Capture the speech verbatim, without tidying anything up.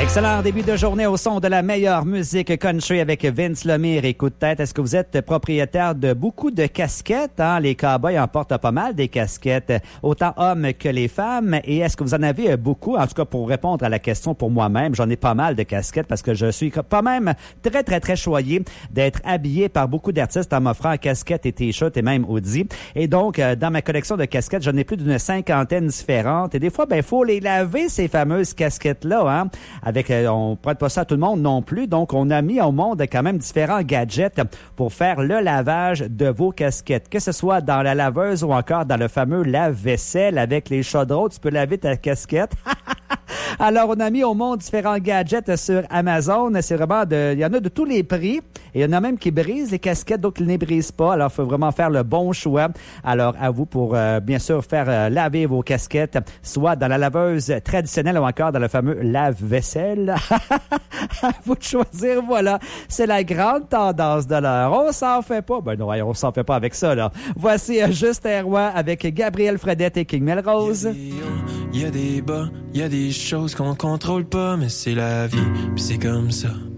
Excellent début de journée au son de la meilleure musique country avec Vince Lemire et Coup de tête. Est-ce que vous êtes propriétaire de beaucoup de casquettes? Hein? Les cowboys en portent pas mal des casquettes, autant hommes que les femmes. Et est-ce que vous en avez beaucoup? En tout cas, pour répondre à la question pour moi-même, j'en ai pas mal de casquettes parce que je suis pas même très, très, très choyé d'être habillé par beaucoup d'artistes en m'offrant casquettes et t-shirts et même hoodies. Et donc, dans ma collection de casquettes, j'en ai plus d'une cinquantaine différentes. Et des fois, ben, il faut les laver, ces fameuses casquettes-là, hein? Avec, euh, on ne prête pas ça à tout le monde non plus. Donc, on a mis au monde quand même différents gadgets pour faire le lavage de vos casquettes. Que ce soit dans la laveuse ou encore dans le fameux lave-vaisselle avec les chaudrons, tu peux laver ta casquette. Alors, on a mis au monde différents gadgets sur Amazon. C'est vraiment de, il y en a de tous les prix. Et il y en a même qui brisent les casquettes, d'autres qui ne les brisent pas. Alors, il faut vraiment faire le bon choix. Alors, à vous pour, euh, bien sûr, faire euh, laver vos casquettes, soit dans la laveuse traditionnelle ou encore dans le fameux lave-vaisselle. À vous de choisir, voilà. C'est la grande tendance de l'heure. On s'en fait pas. Ben non, on s'en fait pas avec ça, là. Voici euh, Justin Roy avec Gabriel Fredette et King Melrose. Il y a des hauts, il y a des bas, il y a des choses qu'on contrôle pas, mais c'est la vie, puis c'est comme ça.